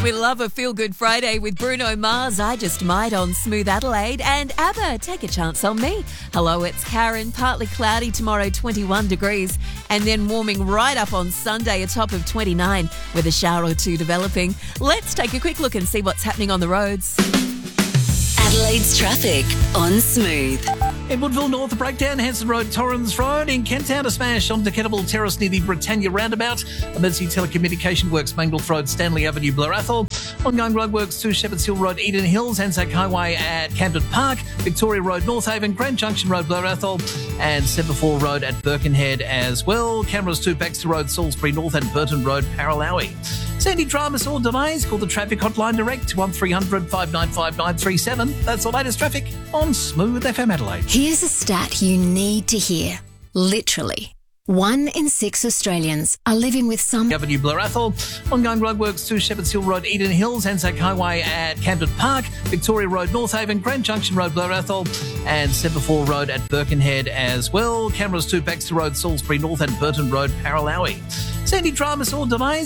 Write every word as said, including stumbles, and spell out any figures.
We love a Feel Good Friday with Bruno Mars, I Just Might on Smooth Adelaide, and ABBA, Take a Chance on Me. Hello, it's Karen. Partly cloudy tomorrow, twenty-one degrees, and then warming right up on Sunday, a top of twenty-nine, with a shower or two developing. Let's take a quick look and see what's happening on the roads. Adelaide's traffic on Smooth. In Woodville North, a breakdown, Hanson Road, Torrens Road. In Kent Town, a smash onto Kettleville Terrace near the Britannia roundabout. Emergency telecommunication works, Mangles Road, Stanley Avenue, Blair Athol. Ongoing roadworks to Shepherds Hill Road, Eden Hills, Anzac Highway at Camden Park, Victoria Road, North Haven, Grand Junction Road, Blair Athol, and Semaphore Road at Birkenhead as well. Cameras to Baxter Road, Salisbury North, and Burton Road, Paralowie. Sandy dramas or delays, call the traffic hotline direct, one three hundred, five nine five, nine three seven. That's the latest traffic on Smooth F M Adelaide. Here's a stat you need to hear. Literally, one in six Australians are living with some... Avenue, Blair Athol. Ongoing roadworks to Shepherds Hill Road, Eden Hills, Anzac Highway at Camden Park, Victoria Road, North Haven, Grand Junction Road, Blair Athol, and Semaphore Road at Birkenhead as well. Cameras to Baxter Road, Salisbury North, and Burton Road, Paralowie. Sandy dramas or delays,